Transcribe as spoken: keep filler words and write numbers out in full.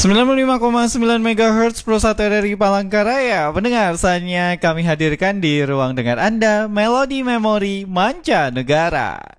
sembilan puluh lima koma sembilan megahertz Pro satu R R I Palangkaraya. Pendengar, saatnya kami hadirkan di ruang dengar Anda Melodi Memori Mancanegara.